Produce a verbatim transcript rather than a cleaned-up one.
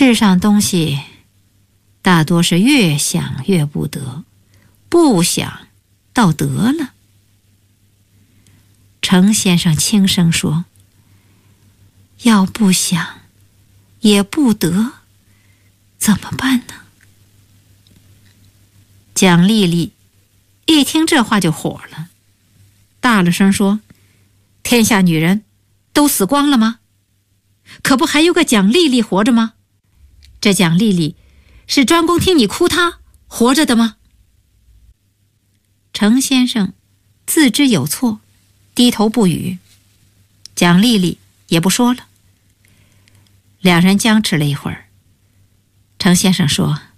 世上东西大多是越想越不得，不想倒得了。程先生轻声说：要不想也不得，怎么办呢？蒋丽丽一听这话就火了，大了声说：天下女人都死光了吗？可不还有个蒋丽丽活着吗？这蒋丽丽是专供听你哭她活着的吗？程先生自知有错，低头不语。蒋丽丽也不说了。两人僵持了一会儿，程先生说：